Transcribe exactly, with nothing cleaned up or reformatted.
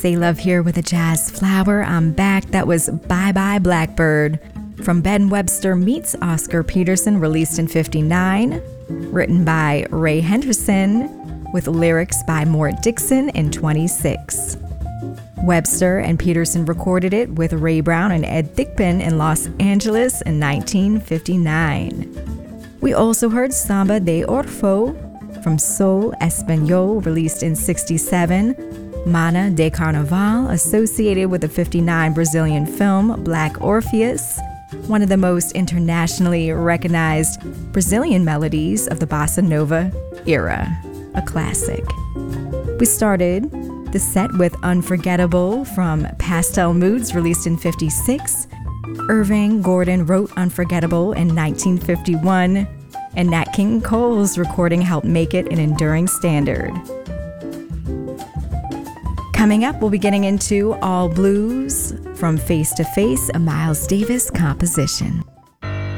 Say Love Here with a Jazz Flower. I'm back. That was Bye Bye Blackbird from Ben Webster Meets Oscar Peterson, released in fifty-nine. Written by Ray Henderson with lyrics by Mort Dixon in twenty-six. Webster and Peterson recorded it with Ray Brown and Ed Thigpen in Los Angeles in nineteen fifty-nine. We also heard Samba de Orfo from Soul Español, released in sixty-seven. Mana de Carnaval, associated with the fifty-nine Brazilian film Black Orpheus, one of the most internationally recognized Brazilian melodies of the bossa nova era, a classic. We started the set with Unforgettable from Pastel Moods, released in fifty-six. Irving Gordon wrote Unforgettable in nineteen fifty-one, and Nat King Cole's recording helped make it an enduring standard. Coming up, we'll be getting into All Blues from Face to Face, a Miles Davis composition.